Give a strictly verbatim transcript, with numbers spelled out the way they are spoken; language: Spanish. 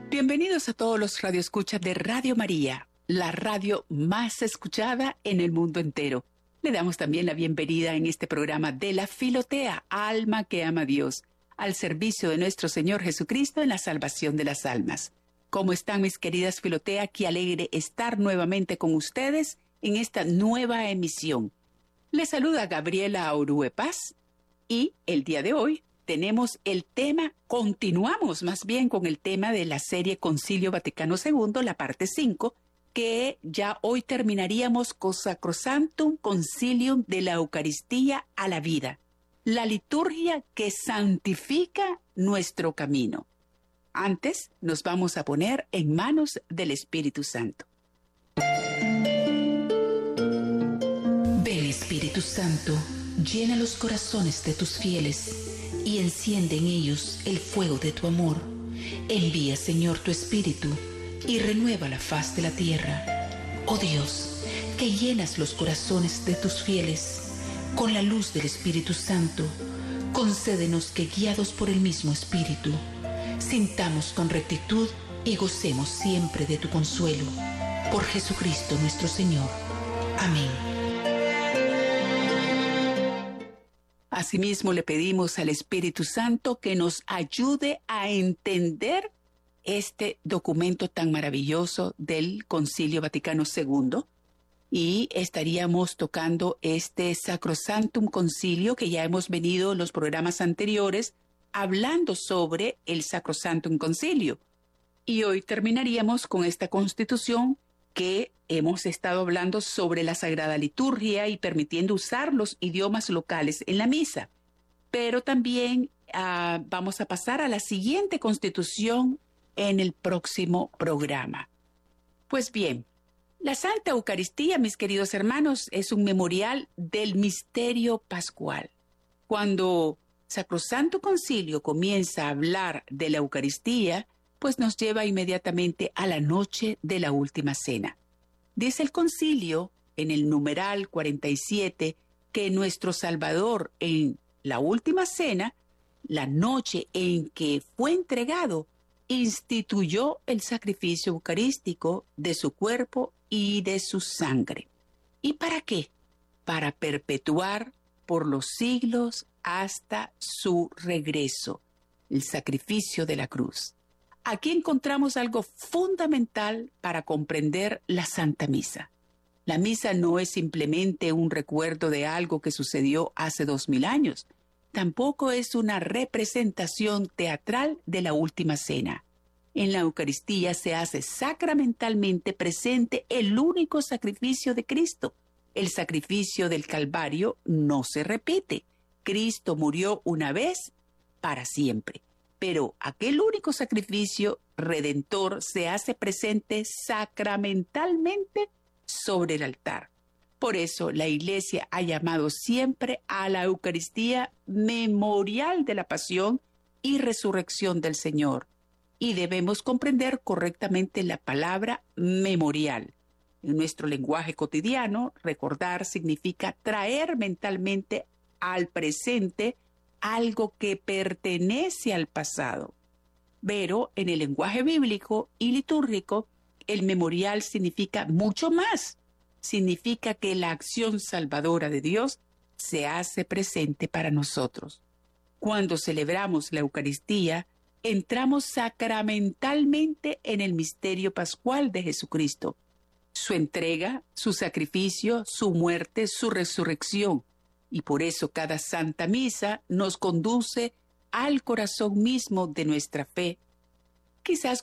Bienvenidos a todos los radioescuchas de Radio María, la radio más escuchada en el mundo entero. Le damos también la bienvenida en este programa de La Filotea, alma que ama a Dios, al servicio de nuestro Señor Jesucristo en la salvación de las almas. ¿Cómo están, mis queridas Filotea? Qué alegre estar nuevamente con ustedes en esta nueva emisión. Les saluda Gabriela Orue Paz y el día de hoy tenemos el tema, continuamos más bien con el tema de la serie Concilio Vaticano segundo, la parte cinco, que ya hoy terminaríamos con Sacrosanctum Concilium de la Eucaristía a la vida, la liturgia que santifica nuestro camino. Antes nos vamos a poner en manos del Espíritu Santo. Ven, Espíritu Santo, llena los corazones de tus fieles y enciende en ellos el fuego de tu amor. Envía, Señor, tu Espíritu y renueva la faz de la tierra. Oh Dios, que llenas los corazones de tus fieles con la luz del Espíritu Santo, concédenos que, guiados por el mismo Espíritu, sintamos con rectitud y gocemos siempre de tu consuelo. Por Jesucristo nuestro Señor. Amén. Asimismo, le pedimos al Espíritu Santo que nos ayude a entender este documento tan maravilloso del Concilio Vaticano segundo, y estaríamos tocando este Sacrosanctum Concilio que ya hemos venido en los programas anteriores hablando sobre el Sacrosanctum Concilio. Y hoy terminaríamos con esta constitución que hemos estado hablando sobre la Sagrada Liturgia y permitiendo usar los idiomas locales en la misa. Pero también uh, vamos a pasar a la siguiente constitución en el próximo programa. Pues bien, la Santa Eucaristía, mis queridos hermanos, es un memorial del misterio pascual. Cuando Sacrosanto Concilio comienza a hablar de la Eucaristía, pues nos lleva inmediatamente a la noche de la Última Cena. Dice el concilio, en el numeral cuarenta y siete, que nuestro Salvador en la Última Cena, la noche en que fue entregado, instituyó el sacrificio eucarístico de su cuerpo y de su sangre. ¿Y para qué? Para perpetuar por los siglos hasta su regreso, el sacrificio de la cruz. Aquí encontramos algo fundamental para comprender la Santa Misa. La misa no es simplemente un recuerdo de algo que sucedió hace dos mil años. Tampoco es una representación teatral de la Última Cena. En la Eucaristía se hace sacramentalmente presente el único sacrificio de Cristo. El sacrificio del Calvario no se repite. Cristo murió una vez para siempre. Pero aquel único sacrificio redentor se hace presente sacramentalmente sobre el altar. Por eso la Iglesia ha llamado siempre a la Eucaristía memorial de la pasión y resurrección del Señor. Y debemos comprender correctamente la palabra memorial. En nuestro lenguaje cotidiano, recordar significa traer mentalmente al presente algo que pertenece al pasado. Pero en el lenguaje bíblico y litúrgico, el memorial significa mucho más. Significa que la acción salvadora de Dios se hace presente para nosotros. Cuando celebramos la Eucaristía, entramos sacramentalmente en el misterio pascual de Jesucristo. Su entrega, su sacrificio, su muerte, su resurrección. Y por eso cada Santa Misa nos conduce al corazón mismo de nuestra fe. Quizás